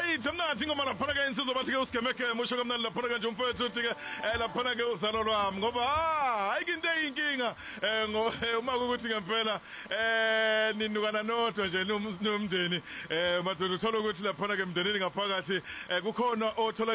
Right, mnathi ngoma laphana ke insizwa bathi ke usigemeke musho kamnandi laphana kanje umfowethu uthi ke laphana ke uzalo lwami ngoba hayi ke into eyinkinga uma ukuthi ngempela ninukana nodwa nje nomndeni madoda uthola ukuthi laphana ke emndenini ngaphakathi kukhona othola